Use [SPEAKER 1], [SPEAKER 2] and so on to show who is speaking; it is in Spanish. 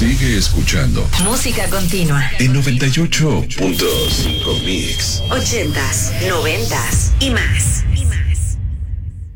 [SPEAKER 1] Sigue escuchando.
[SPEAKER 2] Música continua.
[SPEAKER 1] En 98.5 Mix.
[SPEAKER 2] 80s, 90s y más.